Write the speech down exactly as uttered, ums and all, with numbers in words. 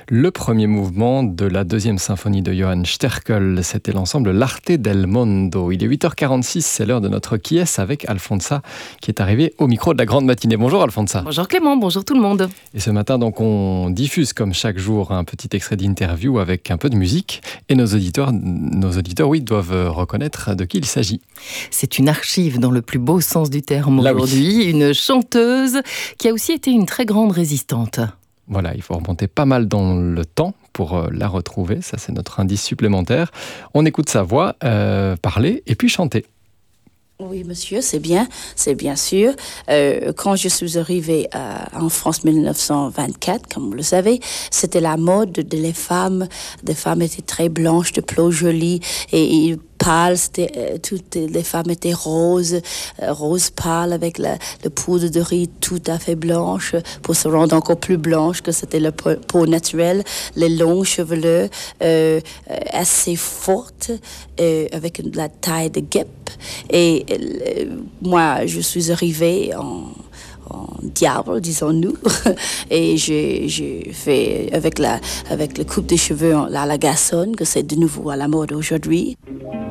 le premier mouvement de la deuxième symphonie de Johann Sterkel. C'était l'ensemble L'Arte del Mondo. Il est huit heures quarante-six, c'est l'heure de notre Qui est avec Alfonsa qui est arrivée au micro de la grande matinée. Bonjour Alfonsa. Bonjour Clément, bonjour tout le monde. Et ce matin, donc, on diffuse comme chaque jour un petit extrait d'interview avec un peu de musique. Et nos auditeurs, nos auditeurs oui, doivent reconnaître de qui il s'agit. C'est une archive dans le plus beau sens du terme aujourd'hui. Oui. Une chanteuse qui a aussi été une très grande résistante. Voilà, il faut remonter pas mal dans le temps pour la retrouver. Ça, c'est notre indice supplémentaire. On écoute sa voix euh, parler et puis chanter. Oui, monsieur, c'est bien, c'est bien sûr. Euh, quand je suis arrivée à, en France en dix-neuf cent vingt-quatre, comme vous le savez, c'était la mode de les femmes. Des femmes étaient très blanches, de peau jolie et, et pâles. C'était, euh, toutes les femmes étaient roses, euh, roses pâles avec la, la poudre de riz tout à fait blanche pour se rendre encore plus blanche que c'était la peau, peau naturelle. Les longs cheveux euh, assez fortes euh, avec la taille de guêpe. Et euh, moi, je suis arrivée en, en diable, disons-nous, et j'ai, j'ai fait avec la, avec la coupe de cheveux à la garçonne, que c'est de nouveau à la mode aujourd'hui.